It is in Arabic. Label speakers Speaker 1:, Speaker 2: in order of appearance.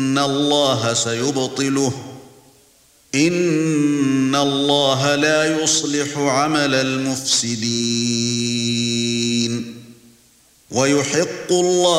Speaker 1: إِنَّ اللَّهَ سَيُبْطِلُهُ إِنَّ اللَّهَ لَا يُصْلِحُ عَمَلَ الْمُفْسِدِينَ وَيُحِقُّ اللَّهُ